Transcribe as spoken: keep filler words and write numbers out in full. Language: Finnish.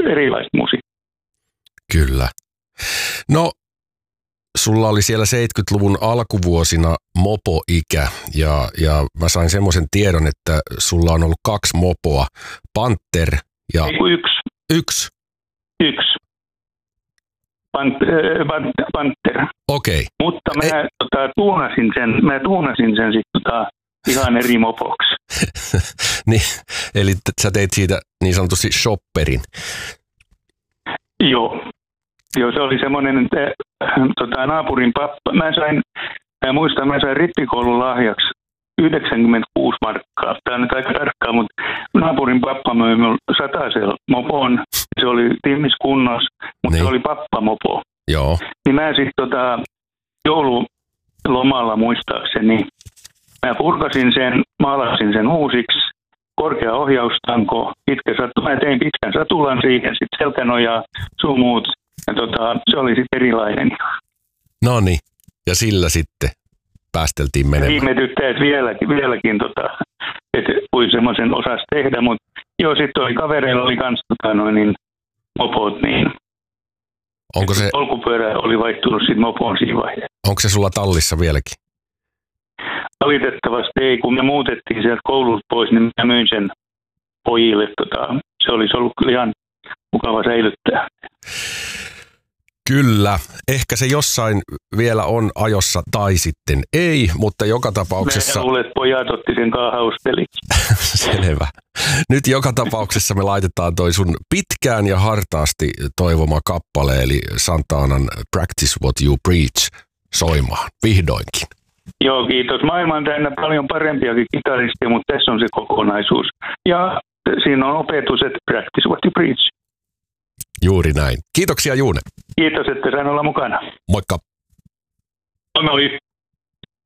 erilaista musiikkia. Kyllä. No, sulla oli siellä seitsemänkymmentäluvun alkuvuosina mopo-ikä ja, ja mä sain semmoisen tiedon, että sulla on ollut kaksi mopoa, Panther ja... Ei kun yksi. Yksi? Yksi. Panther. Okei. Okay. Mutta mä tota, tuunasin sen, mä tuunasin sen sitten tota, ihan eri mopoksi. Niin, eli t- sä teit siitä niin sanotusti shopperin. Joo. Joo, se oli semmoinen, että tota, naapurin pappa, mä sain, mä muistan, mä sain rippikoulun lahjaksi yhdeksänkymmentäkuusi markkaa. Tämä on nyt aika tarkkaa, mutta naapurin pappa möi minulle satasella mopon. Se oli timmiskunnossa, mutta niin. Se oli pappamopo. Joo. Niin mä sitten tota, joululomalla muistaakseni, mä purkasin sen, maalasin sen uusiksi, korkea ohjaustanko, pitkä satu, mä tein pitkän satulan siihen, sitten selkänojaa, sun muut. Ja tota, se oli sitten erilainen. No niin, ja sillä sitten päästeltiin menemään. Ihmetyttää, että vieläkin, vieläkin tota, että voi semmoisen osas tehdä, mutta joo, sitten oli kavereilla oli kans tota, noin, niin, mopot, niin onko se... polkupyörä oli vaihtunut sitten mopoon siinä vaiheessa. Onko se sulla tallissa vieläkin? Valitettavasti ei, kun me muutettiin sieltä koululta pois, niin mä myin sen pojille. Tota, se olisi ollut kyllä ihan mukava säilyttää. Kyllä, ehkä se jossain vielä on ajossa tai sitten ei, mutta joka tapauksessa... Mä luulen, että pojat otti sen kaahausteli. Selvä. Nyt joka tapauksessa me laitetaan toi sun pitkään ja hartaasti toivoma kappale, eli Santanan Practice What You Preach soimaan, vihdoinkin. Joo, kiitos. Maailma on täynnä paljon parempiakin kitaristeja, mutta tässä on se kokonaisuus. Ja siinä on opetus, että Practice What You Preach. Juuri näin. Kiitoksia, Juune. Kiitos, että sain olla mukana. Moikka. Moi moi.